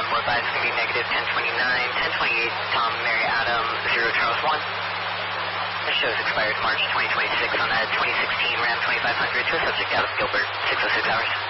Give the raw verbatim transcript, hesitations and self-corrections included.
four five is going to be negative ten twenty-nine, ten twenty-eight, Tom, Mary, Adam, zero Charles one. This shows expired March twenty twenty-six on a twenty sixteen Ram twenty-five hundred to a subject out of Gilbert, six oh six hours.